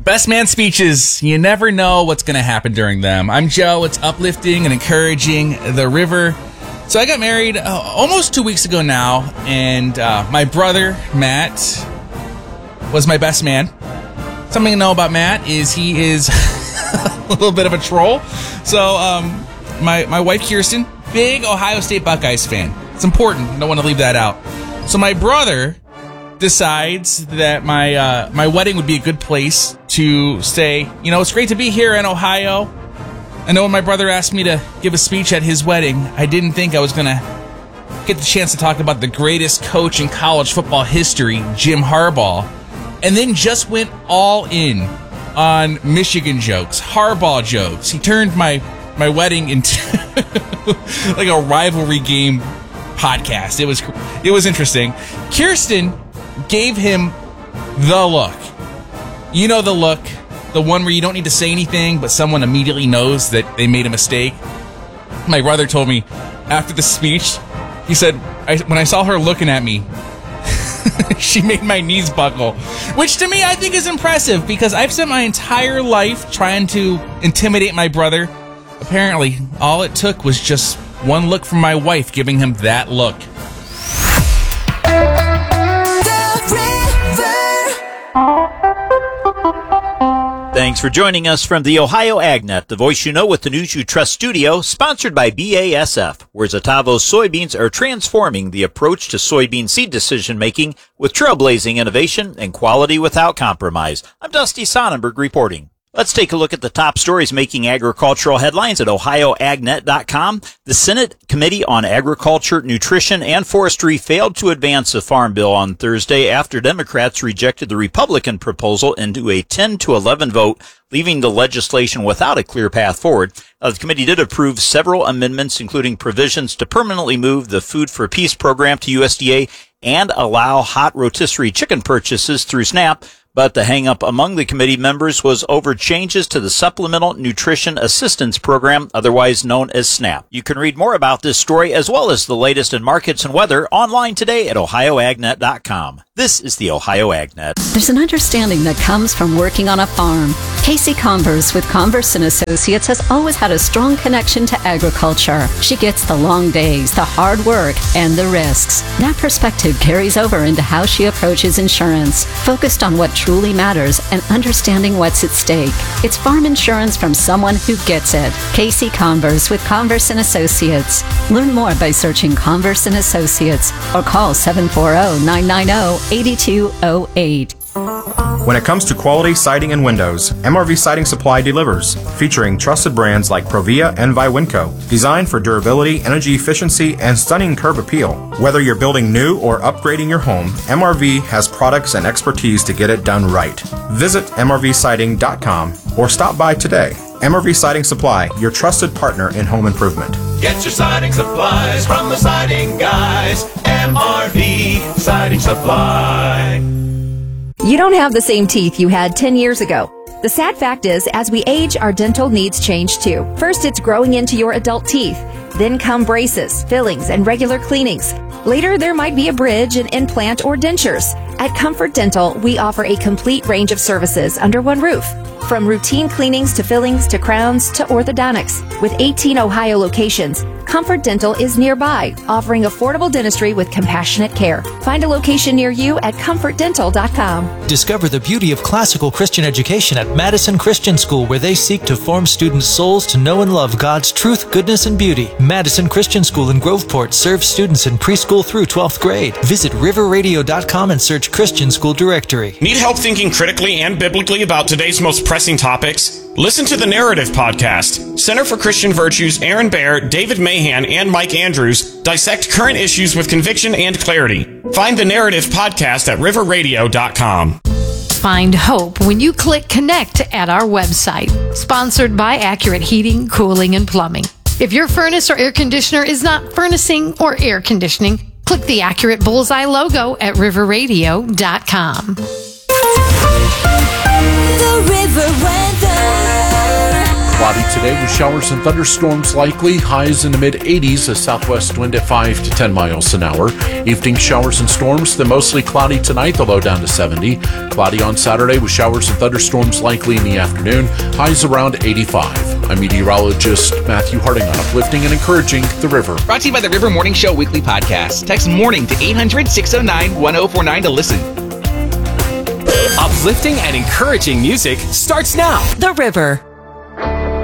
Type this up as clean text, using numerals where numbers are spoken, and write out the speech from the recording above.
Best man speeches. You never know what's going to happen during them. I'm Joe. It's uplifting and encouraging. The River. So I got married almost 2 weeks ago now, and my brother, Matt, was my best man. Something to know about Matt is he is a little bit of a troll. So my wife, Kirsten, big Ohio State Buckeyes fan. It's important. I don't want to leave that out. So my brother decides that my wedding would be a good place to stay. You know, it's great to be here in Ohio. I know when my brother asked me to give a speech at his wedding, I didn't think I was going to get the chance to talk about the greatest coach in college football history, Jim Harbaugh, and then just went all in on Michigan jokes, Harbaugh jokes. He turned my wedding into like a rivalry game podcast. It was interesting. Kirsten gave him the look. You know the look. The one where you don't need to say anything, but someone immediately knows that they made a mistake. My brother told me after the speech, he said, when I saw her looking at me, she made my knees buckle. Which to me I think is impressive, because I've spent my entire life trying to intimidate my brother. Apparently, all it took was just one look from my wife giving him that look. Thanks for joining us from the Ohio AgNet, the voice you know with the news you trust studio, sponsored by BASF, where Zetavo's soybeans are transforming the approach to soybean seed decision-making with trailblazing innovation and quality without compromise. I'm Dusty Sonnenberg reporting. Let's take a look at the top stories making agricultural headlines at OhioAgNet.com. The Senate Committee on Agriculture, Nutrition, and Forestry failed to advance a farm bill on Thursday after Democrats rejected the Republican proposal into a 10-11 vote, leaving the legislation without a clear path forward. The committee did approve several amendments, including provisions to permanently move the Food for Peace program to USDA and allow hot rotisserie chicken purchases through SNAP. But the hang-up among the committee members was over changes to the Supplemental Nutrition Assistance Program, otherwise known as SNAP. You can read more about this story as well as the latest in markets and weather online today at OhioAgNet.com. This is the Ohio AgNet. There's an understanding that comes from working on a farm. Casey Converse with Converse & Associates has always had a strong connection to agriculture. She gets the long days, the hard work, and the risks. That perspective carries over into how she approaches insurance, focused on what truly matters and understanding what's at stake. It's farm insurance from someone who gets it. Casey Converse with Converse & Associates. Learn more by searching Converse & Associates or call 740-990-8208. When it comes to quality siding and windows, MRV Siding Supply delivers, featuring trusted brands like Provia and Viwinco, designed for durability, energy efficiency, and stunning curb appeal. Whether you're building new or upgrading your home, MRV has products and expertise to get it done right. Visit MRVsiding.com or stop by today. MRV Siding Supply, your trusted partner in home improvement. Get your siding supplies from the siding guys. MRV Siding Supply. You don't have the same teeth you had 10 years ago. The sad fact is, as we age, our dental needs change too. First, it's growing into your adult teeth. Then come braces, fillings, and regular cleanings. Later, there might be a bridge, an implant, or dentures. At Comfort Dental, we offer a complete range of services under one roof. From routine cleanings to fillings to crowns to orthodontics. With 18 Ohio locations, Comfort Dental is nearby, offering affordable dentistry with compassionate care. Find a location near you at ComfortDental.com. Discover the beauty of classical Christian education at Madison Christian School, where they seek to form students' souls to know and love God's truth, goodness, and beauty. Madison Christian School in Groveport serves students in preschool through 12th grade. Visit riverradio.com and search Christian School Directory. Need help thinking critically and biblically about today's most pressing topics? Listen to the Narrative Podcast. Center for Christian Virtues, Aaron Baer, David Mahan, and Mike Andrews dissect current issues with conviction and clarity. Find the Narrative Podcast at riverradio.com. Find hope when you click connect at our website. Sponsored by Accurate Heating, Cooling, and Plumbing. If your furnace or air conditioner is not furnacing or air conditioning, click the Accurate Bullseye logo at riverradio.com. The River Weather. Wabi today with showers and thunderstorms likely. Highs in the mid-80s, a southwest wind at 5 to 10 miles an hour. Evening showers and storms, then mostly cloudy tonight, the low down to 70. Cloudy on Saturday with showers and thunderstorms likely in the afternoon. Highs around 85. I'm meteorologist Matthew Harding on Uplifting and Encouraging the River. Brought to you by the River Morning Show Weekly Podcast. Text MORNING to 800-609-1049 to listen. Uplifting and encouraging music starts now. The River.